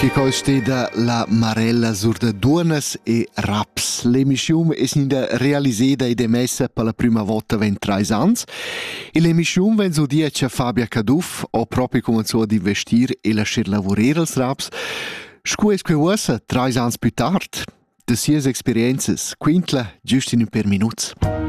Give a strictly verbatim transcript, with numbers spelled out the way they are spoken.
Che colsteda la Marella sur de duonas e raps. L'emissiun es nida realiseda ed emessa per la prima volta vent trais ans. E l'emissiun ven so dia che Fabia Caduff o proprio comenzò ad investir e lasciar lavorer als raps. Scu es que ussa trais ans più tard. De sies experienzas, quintla giust in un per minuts.